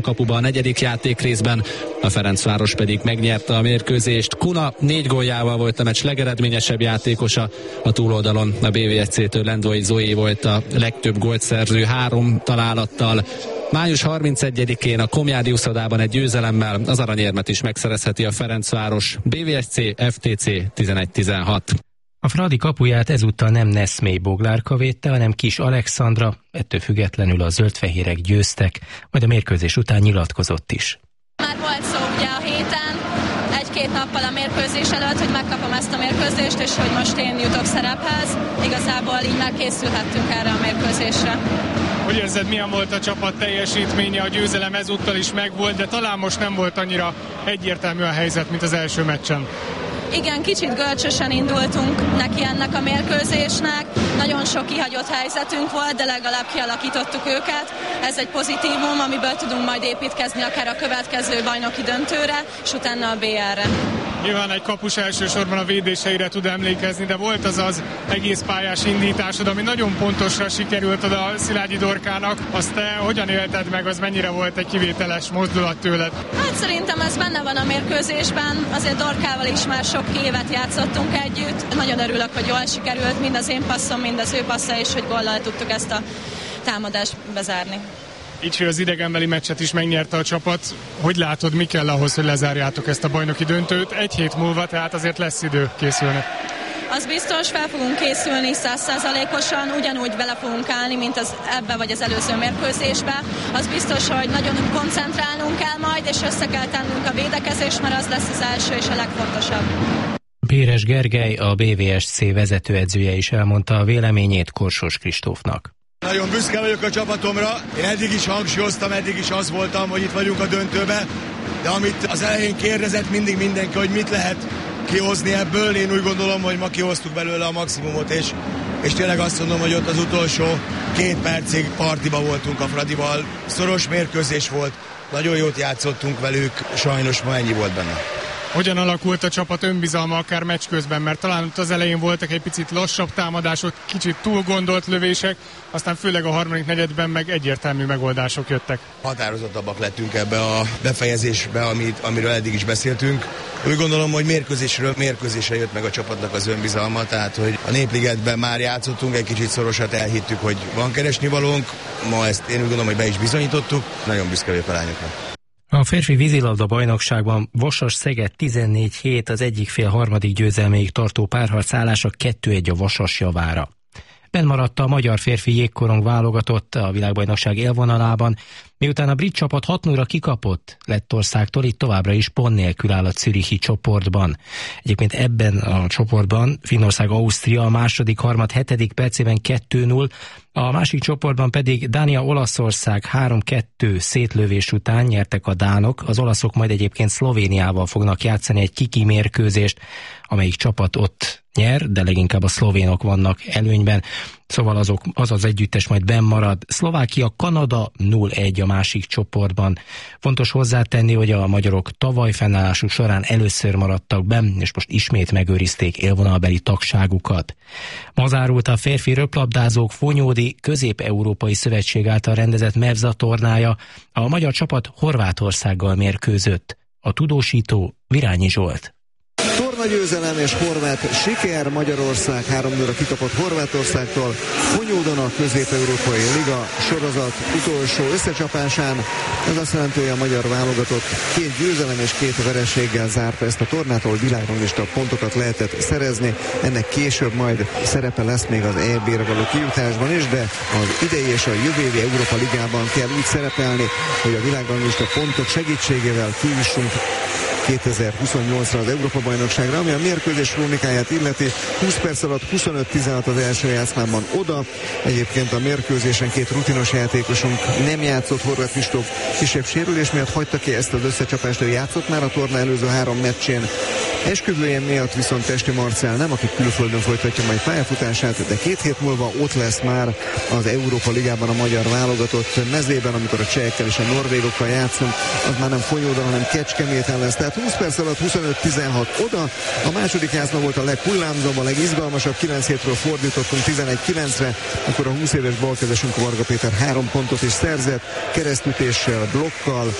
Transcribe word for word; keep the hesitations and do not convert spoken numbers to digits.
kapuba a negyedik játékrészben, a Ferencváros pedig megnyerte a mérkőzést. Kuna négy góljával volt a meccs legeredményesebb játékosa, a túloldalon a bé vé es cé-től Lendvai Zoé volt a legtöbb gólt szerző három találattal. május harmincegyedikén a Komjádi uszodában egy győzelemmel az aranyérmet is megszerezheti a Ferencváros. bé vé es cé ef té cé tizenegy tizenhat. A Fradi kapuját ezúttal nem Neszmély Boglárka védte, hanem Kis Alexandra, ettől függetlenül a zöldfehérek győztek, majd a mérkőzés után nyilatkozott is. Már volt szó ugye a héten, egy-két nappal a mérkőzés előtt, hogy megkapom ezt a mérkőzést, és hogy most én jutok szerephez. Igazából így már készülhettünk erre a mérkőzésre. Hogy érzed, milyen volt a csapat teljesítménye? A győzelem ezúttal is megvolt, de talán most nem volt annyira egyértelmű a helyzet, mint az első meccsen. Igen, kicsit görcsösen indultunk neki ennek a mérkőzésnek. Nagyon sok kihagyott helyzetünk volt, de legalább kialakítottuk őket. Ez egy pozitívum, amiből tudunk majd építkezni akár a következő bajnoki döntőre, és utána a bé er-re. Nyilván egy kapus elsősorban a védéseire tud emlékezni, de volt az az egész pályás indításod, ami nagyon pontosra sikerült oda Szilágyi Dorkának. Azt te hogyan élted meg, az mennyire volt egy kivételes mozdulat tőled? Hát szerintem ez benne van a mérkőzésben, azért Dorkával is már sok évet játszottunk együtt. Nagyon örülök, hogy jól sikerült, mind az én passzom, mind az ő passza, és hogy góllal tudtuk ezt a támadást bezárni. Így, hogy az idegenbeli meccset is megnyerte a csapat. Hogy látod, mi kell ahhoz, hogy lezárjátok ezt a bajnoki döntőt? Egy hét múlva, tehát azért lesz idő készülni. Az biztos, fel fogunk készülni száz százalékosan, ugyanúgy bele fogunk állni, mint az ebbe vagy az előző mérkőzésbe. Az biztos, hogy nagyon koncentrálnunk kell majd, és össze kell tennünk a védekezést, mert az lesz az első és a legfontosabb. Béres Gergely, a bé vé es cé vezetőedzője is elmondta a véleményét Korsós Kristófnak. Nagyon büszke vagyok a csapatomra, én eddig is hangsúlyoztam, eddig is az voltam, hogy itt vagyunk a döntőbe, de amit az elején kérdezett mindig mindenki, hogy mit lehet kihozni ebből, én úgy gondolom, hogy ma kihoztuk belőle a maximumot, és, és tényleg azt mondom, hogy ott az utolsó két percig partiba voltunk a Fradival, szoros mérkőzés volt, nagyon jót játszottunk velük, sajnos ma ennyi volt benne. Hogyan alakult a csapat önbizalma akár meccs közben, mert talán ott az elején voltak egy picit lassabb támadások, kicsit túl gondolt lövések, aztán főleg a harmadik negyedben meg egyértelmű megoldások jöttek. Határozottabbak lettünk ebbe a befejezésbe, amit, amiről eddig is beszéltünk. Úgy gondolom, hogy mérkőzésről mérkőzésre jött meg a csapatnak az önbizalma, tehát hogy a Népligetben már játszottunk, egy kicsit szorosat elhittük, hogy van keresnivalónk, ma ezt én úgy gondolom, hogy be is bizonyítottuk, nagyon büszke vagyok a lányoknak. A férfi vízilabda bajnokságban Vasas-Szeged tizennégy hét az egyik fél harmadik győzelméig tartó párharc állása kettő egy a Vasas javára. Benn maradt a magyar férfi jégkorong válogatott a világbajnokság élvonalában, miután a brit csapat hat nullra kikapott Lettországtól, itt továbbra is pont nélkül áll a zürichi csoportban. Egyébként ebben a csoportban Finnország-Ausztria a második harmad hetedik percében kettő null, a másik csoportban pedig Dánia-Olaszország három kettő szétlövés után nyertek a dánok, az olaszok majd egyébként Szlovéniával fognak játszani egy kiki mérkőzést, amelyik csapat ott nyer, de leginkább a szlovénok vannak előnyben, szóval azok, az az együttes majd benn marad. Szlovákia, Kanada nulla egy a másik csoportban. Fontos hozzátenni, hogy a magyarok tavaly fennállásuk során először maradtak benn, és most ismét megőrizték élvonalbeli tagságukat. Ma zárult a férfi röplabdázók Fonyódi Közép-Európai Szövetség által rendezett Mevza tornája. A magyar csapat Horvátországgal mérkőzött. A tudósító Virányi Zsolt. Tornagyőzelem és horvát siker, Magyarország három nullra kikapott Horvátországtól Fonyódon a Közép-Európai Liga sorozat utolsó összecsapásán. Ez azt jelenti, hogy a magyar válogatott két győzelem és két vereséggel zárta ezt a tornát, ahol világranglista pontokat lehetett szerezni. Ennek később majd szerepe lesz még az é bé-re való kijutásban is, de az idei és a jövő évi Európa Ligában kell úgy szerepelni, hogy a világranglista pontok segítségével kijussunk kétezer-huszonnyolcra az Európa-bajnokságra, ami a mérkőzés krónikáját illeti. húsz perc alatt huszonöt tizenhat az első játszmában oda. Egyébként a mérkőzésen két rutinos játékosunk nem játszott, Horváth Kristóf kisebb sérülés miatt hagyta ki ezt az összecsapást, ő játszott már a torna előző három meccsén. Esküvője miatt viszont Testi Marcell nem, aki külföldön folytatja majd pályafutását, de két hét múlva ott lesz már az Európa Ligában a magyar válogatott mezében, amikor a csehekkel és a norvégokkal játszunk, az már nem Fonyódon, hanem Kecskeméten lesz. Tehát húsz perc alatt huszonöt tizenhat oda. A második játszma volt a leghullámzóbb, a legizgalmasabb, kilenc hétről fordítottunk tizenegy kilencre, akkor a húsz éves balkezesünk Varga Péter három pontot is szerzett, keresztütéssel, blokkal,